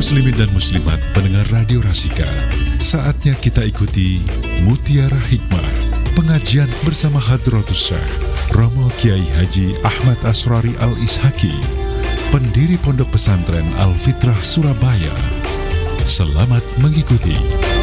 muslimin dan muslimat pendengar Radio Rasika, saatnya kita ikuti Mutiara Hikmah, pengajian bersama Hadratus Syekh Romo Kiai Haji Ahmad Asrari Al-Ishaki, pendiri Pondok Pesantren Al-Fitrah Surabaya. Selamat mengikuti.